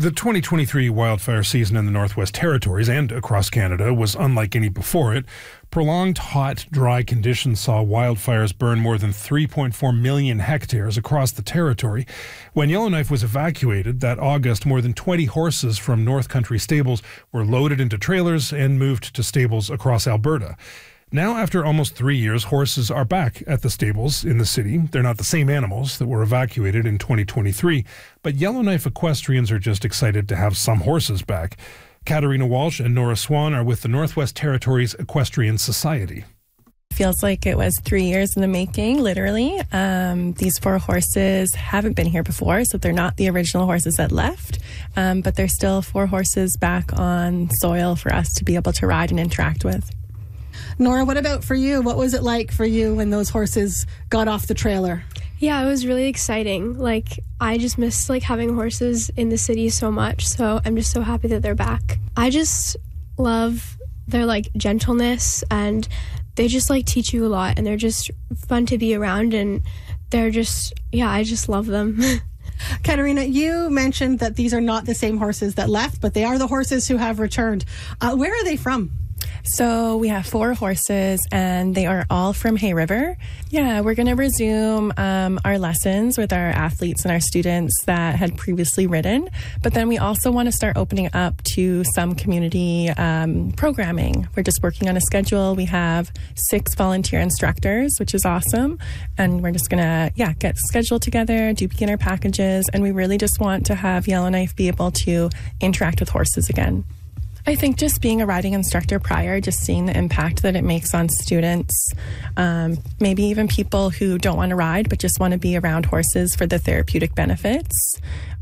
The 2023 wildfire season in the Northwest Territories and across Canada was unlike any before it. Prolonged hot, dry conditions saw wildfires burn more than 3.4 million hectares across the territory. When Yellowknife was evacuated that August, more than 20 horses from North Country stables were loaded into trailers and moved to stables across Alberta. Now, after almost 3 years, horses are back at the stables in the city. They're not the same animals that were evacuated in 2023, but Yellowknife equestrians are just excited to have some horses back. Katarina Walsh and Nora Swan are with the Northwest Territories Equestrian Society. Feels like it was 3 years in the making, literally. These 4 horses haven't been here before, so they're not the original horses that left, but they're still 4 horses back on soil for us to be able to ride and interact with. Nora, what about for you? What was it like for you when those horses got off the trailer? Yeah, it was really exciting. I just missed having horses in the city so much, so I'm just so happy that they're back. I just love their gentleness, and they just teach you a lot, and they're just fun to be around, and they're just, I just love them. Katarina, you mentioned that these are not the same horses that left, but they are the horses who have returned. Where are they from? So we have 4 horses, and they are all from Hay River. Yeah, we're going to resume our lessons with our athletes and our students that had previously ridden. But then we also want to start opening up to some community programming. We're just working on a schedule. We have 6 volunteer instructors, which is awesome. And we're just going to, get scheduled together, do beginner packages. And we really just want to have Yellowknife be able to interact with horses again. I think just being a riding instructor prior, just seeing the impact that it makes on students, maybe even people who don't want to ride but just want to be around horses for the therapeutic benefits.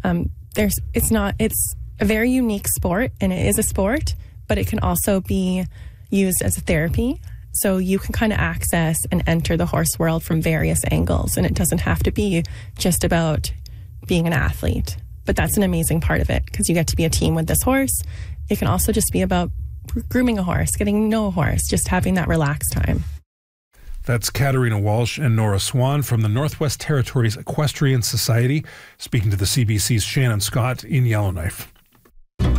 It's a very unique sport, and it is a sport, but it can also be used as a therapy. So you can kind of access and enter the horse world from various angles, and it doesn't have to be just about being an athlete. But that's an amazing part of it, because you get to be a team with this horse. It can also just be about grooming a horse, getting to know a horse, just having that relaxed time. That's Katarina Walsh and Nora Swan from the Northwest Territories Equestrian Society, speaking to the CBC's Shannon Scott in Yellowknife.